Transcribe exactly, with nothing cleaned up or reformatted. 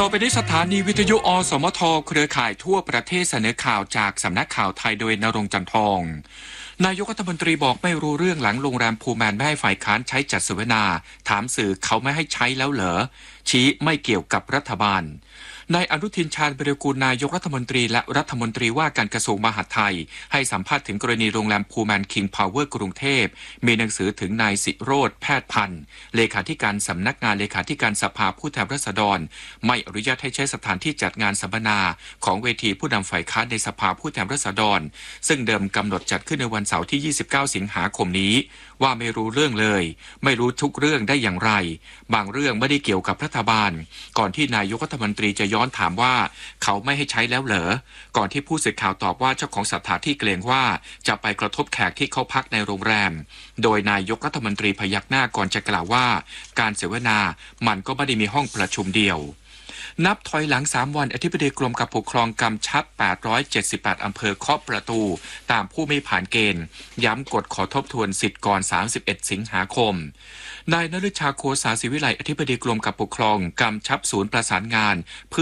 อไปที่สถานีวิทยุอสมทเครือข่ายทั่วประเทศเสนอข่าวจากสำนักข่าวไทยโดยณรงค์จันทอง นายกรัฐมนตรีบอกไม่รู้เรื่องหลังโรงแรมพูแมนไม่ให้ฝ่ายค้านใช้จัดเสวนาถามสื่อเขาไม่ให้ใช้แล้วเหรอชี้ไม่เกี่ยวกับรัฐบาลนายอนุทินชาญวิรากูลนายกรัฐมนตรีและรัฐมนตรีว่าการกระทรวงมหาดไทยให้สัมภาษณ์ถึงกรณีโรงแรมพูแมนคิงพาวเวอร์กรุงเทพมีหนังสือถึงนายสิโรจน์แพทย์พันธ์เลขาธิการสำนักงานเลขาธิการสภาผู้แทนราษฎรไม่อนุญาตให้ใช้สถานที่จัดงานสัมมนาของเวทีผู้นำฝ่ายค้านในสภาผู้แทนราษฎรซึ่งเดิมกำหนดจัดขึ้นในวันเสาร์ที่ยี่สิบเก้าสิงหาคมนี้ว่าไม่รู้เรื่องเลยไม่รู้ทุกเรื่องได้อย่างไรบางเรื่องไม่ได้เกี่ยวกับรัฐบาลก่อนที่นายกรัฐมนตรีจะย้อนถามว่าเขาไม่ให้ใช้แล้วเหรอก่อนที่ผู้สื่อข่าวตอบว่าเจ้าของสถานที่เกรงว่าจะไปกระทบแขกที่เขาพักในโรงแรมโดยนายกรัฐมนตรีพยักหน้าก่อนจะกล่าวว่าการเสวนามันก็ไม่ได้มีห้องประชุมเดียวนับถอยหลังสามวันอธิบดีกรมการปกครองกำชับแปดร้อยเจ็ดสิบแปดอำเภอเคาะประตูตามผู้ไม่ผ่านเกณฑ์ย้ำกฎขอทบทวนสิทธิ์ก่อนสามสิบเอ็ดสิงหาคมนายนฤชาโคสาศิวิไลอธิบดีกรมการปกครองกำชับศูนย์ประสานงาน